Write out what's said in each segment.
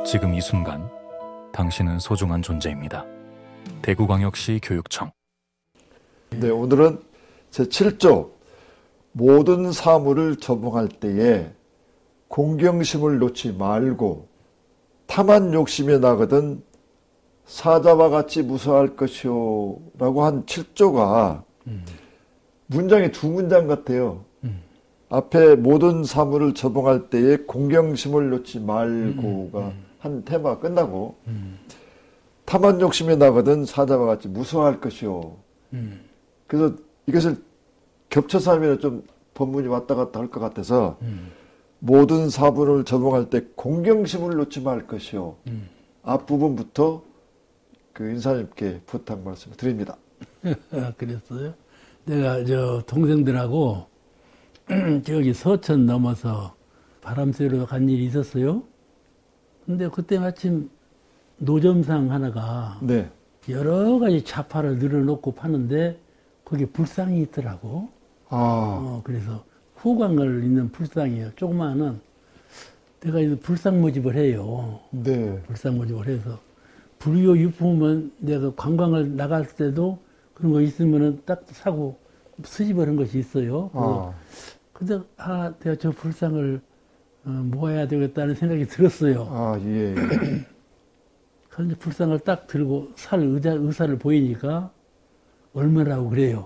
지금 이 순간 당신은 소중한 존재입니다. 대구광역시 교육청. 네, 오늘은 제7조 모든 사물을 접응할 때에 공경심을 놓지 말고 탐한 욕심에 나거든 사자와 같이 무서워할 것이요 라고 한 7조가 문장이 두 문장 같아요. 앞에 모든 사물을 접응할 때에 공경심을 놓지 말고가 한 테마가 끝나고 탐한 욕심에 나거든 사자와 같이 무서워할 것이요. 그래서 이것을 겹쳐서 하면 좀 본문이 왔다 갔다 할 것 같아서 모든 사물을 접응할 때 공경심을 놓지 말 것이요. 앞부분부터 그 인사님께 부탁 말씀을 드립니다. 그랬어요? 내가 동생들하고 저기 서천 넘어서 바람 쐬러 간 일이 있었어요. 근데 그때 마침 노점상 하나가 네. 여러 가지 자파를 늘어놓고 파는데 거기 불상이 있더라고. 그래서 후광을 있는 불상이에요. 조그마한 내가 이제 불상 모집을 해요. 네. 불상 모집을 해서 불교 유품은 내가 관광을 나갈 때도 그런 거 있으면은 딱 사고 수집을 한 것이 있어요. 근데 내가 저 불상을 모아야 되겠다는 생각이 들었어요. 예. 그런데 불상을 딱 들고 살 의사를 보이니까 얼마라고 그래요.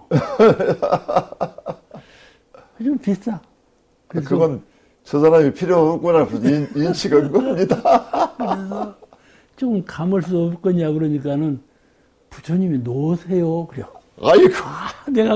좀 비싸. 그래서 그건 저 사람이 필요 없구나 인식한 겁니다. 그래서 조금 감을 수 없겠냐 그러니까는 부처님이 놓으세요. 그래요. 아이고. 내가